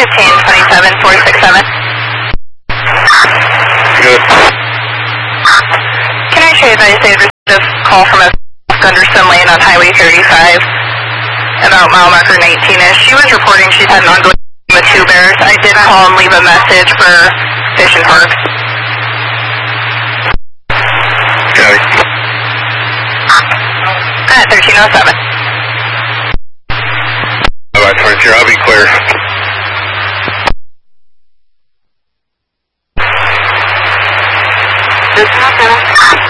1527-467. Good. Can I show you that I received a call from a Gunderson Lane on Highway 35 about mile marker 19-ish. She was reporting she's had an ongoing with two bears. I did call and leave a message for Fish and Parks. Got it. At 1307. Alright, 22, I'll be clear. This is